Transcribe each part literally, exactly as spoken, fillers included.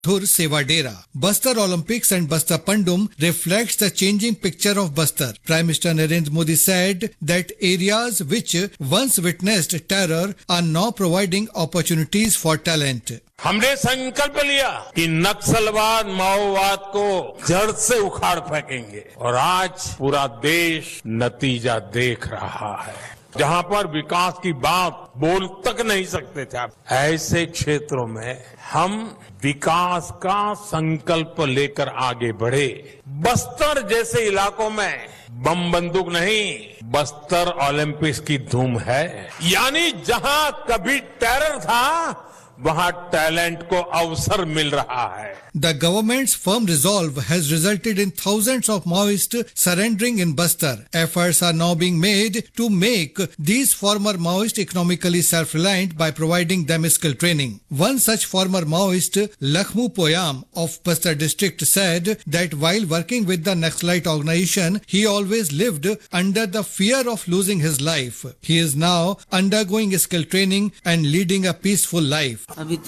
Dhur Seva Dera. Bastar Olympics and Bastar Pandum reflects the changing picture of Bastar. Prime Minister Narendra Modi said that areas which once witnessed terror are now providing opportunities for talent. हमने संकल्प लिया कि नक्सलवाद माओवाद को जड़ से उखाड़ फेंकेंगे और आज पूरा देश नतीजा देख रहा है। जहां पर विकास की बात बोल तक नहीं सकते थे, ऐसे क्षेत्रों में हम विकास का संकल्प लेकर आगे बढ़े। बस्तर जैसे इलाकों में बम बंदूक नहीं, बस्तर ओलंपिक्स की धूम है। यानी जहां कभी टेरर था वहां टैलेंट को अवसर मिल रहा है। The government's firm resolve has resulted in thousands of Maoists surrendering in Bastar. Efforts are now being made to make these former Maoists economically self-reliant by providing them skill training. One such former Maoist, Lakhmu Poyam of Bastar district, said that while working with the Naxalite organization, he always lived under the fear of losing his life. He is now undergoing skill training and leading a peaceful life.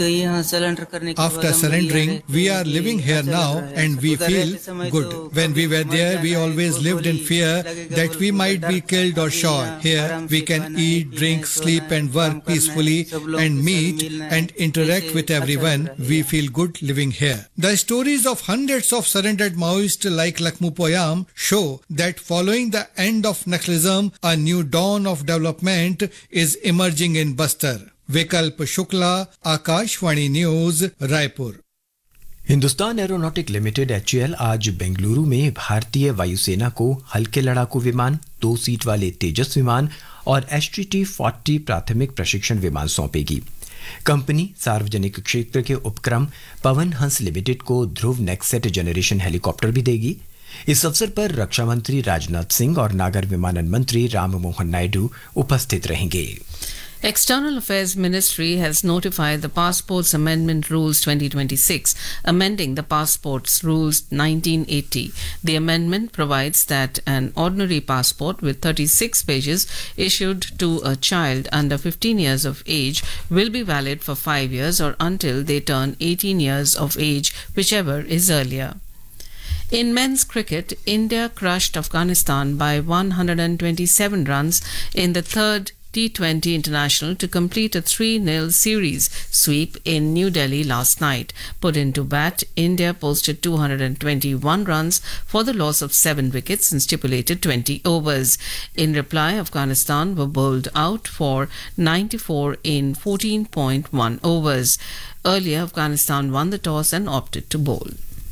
After surrendering, we are living here now and we feel good. When we were there, we always lived in fear that we might be killed or shot. Here, we can eat, drink, sleep and work peacefully and meet and interact with everyone. We feel good living here. The stories of hundreds of surrendered Maoists like Lakhmu Poyam show that following the end of Naxalism, a new dawn of development is emerging in Bastar. विकल्प Shukla, Akashvani news, Raipur. Hindustan aeronautic limited H A L आज बेंगलुरु में भारतीय वायुसेना को हल्के लड़ाकू विमान, दो सीट वाले तेजस विमान और एच टी टी चालीस प्राथमिक प्रशिक्षण विमान सौंपेगी। कंपनी सार्वजनिक क्षेत्र के उपक्रम पवन हंस लिमिटेड को ध्रुव नेक्सेट जनरेशन हेलीकॉप्टर भी देगी। इस अवसर पर रक्षा मंत्री राजनाथ सिंह और नागर विमानन मंत्री राम मोहन नायडू उपस्थित रहेंगे। External Affairs Ministry has notified the Passports Amendment Rules twenty twenty-six, amending the Passports Rules nineteen eighty. The amendment provides that an ordinary passport with thirty-six pages issued to a child under fifteen years of age will be valid for five years or until they turn eighteen years of age, whichever is earlier. In men's cricket, India crushed Afghanistan by one hundred twenty-seven runs in the third T twenty International to complete a three nil series sweep in New Delhi last night. Put into bat, India posted two hundred twenty-one runs for the loss of seven wickets in stipulated twenty overs. In reply, Afghanistan were bowled out for ninety-four in fourteen point one overs. Earlier, Afghanistan won the toss and opted to bowl.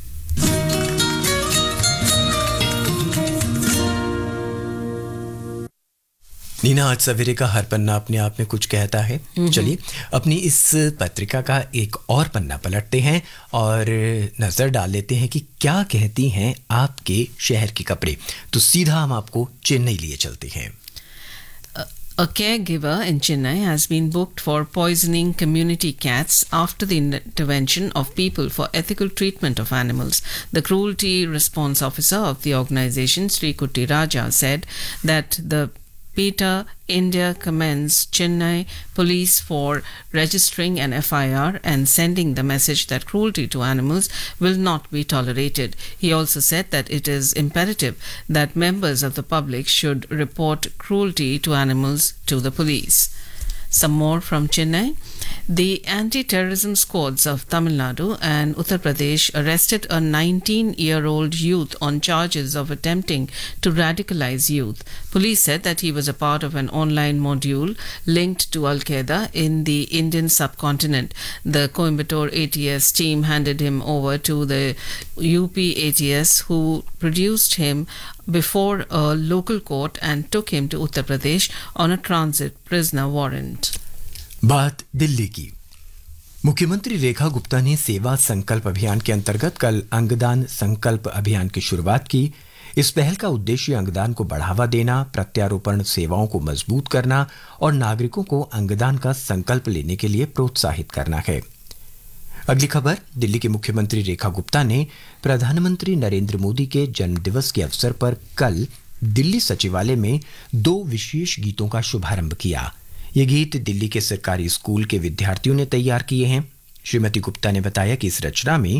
Neena, आज सवेरे का हर पन्ना अपने आप में कुछ कहता है। चलिए अपनी इस पत्रिका का एक और पन्ना पलटते हैं और नजर डाल लेते हैं कि क्या कहती हैं आपके शहर के कपड़े। तो सीधा हम आपको चेन्नई लिए चलते हैं। A caregiver in Chennai has been booked for poisoning community cats after the intervention of people for ethical treatment of animals. The cruelty response officer of the organization, Sri Kutti Raja, said that the PETA India commends Chennai police for registering an F I R and sending the message that cruelty to animals will not be tolerated. He also said that it is imperative that members of the public should report cruelty to animals to the police. Some more from Chennai. The anti-terrorism squads of Tamil Nadu and Uttar Pradesh arrested a nineteen-year-old youth on charges of attempting to radicalize youth. Police said that he was a part of an online module linked to Al-Qaeda in the Indian subcontinent. The Coimbatore A T S team handed him over to the U P A T S, who produced him before a local court and took him to Uttar Pradesh on a transit prisoner warrant. बात दिल्ली की। मुख्यमंत्री रेखा गुप्ता ने सेवा संकल्प अभियान के अंतर्गत कल अंगदान संकल्प अभियान की शुरुआत की। इस पहल का उद्देश्य अंगदान को बढ़ावा देना, प्रत्यारोपण सेवाओं को मजबूत करना और नागरिकों को अंगदान का संकल्प लेने के लिए प्रोत्साहित करना है। अगली खबर। दिल्ली के मुख्यमंत्री रेखा गुप्ता ने प्रधानमंत्री नरेंद्र मोदी के जन्मदिवस के अवसर पर कल दिल्ली सचिवालय में दो विशेष गीतों का शुभारंभ किया। ये गीत दिल्ली के सरकारी स्कूल के विद्यार्थियों ने तैयार किए हैं। श्रीमती गुप्ता ने बताया कि इस रचना में